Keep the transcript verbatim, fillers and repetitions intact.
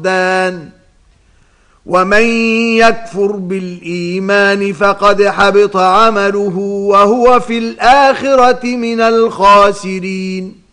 وردان ومن يكفر بالإيمان فقد حبط عمله وهو في الآخرة من الخاسرين